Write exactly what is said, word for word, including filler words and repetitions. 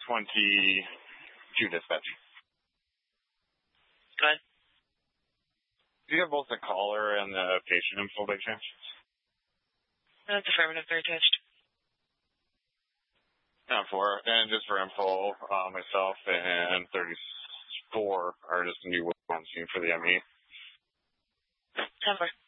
twenty-two dispatch. Go ahead. Do you have both the caller and the patient info by chance? That's affirmative, very touched. Yeah, for, and just for info, uh, myself and thirty-four are just new ones for the M E. ten four.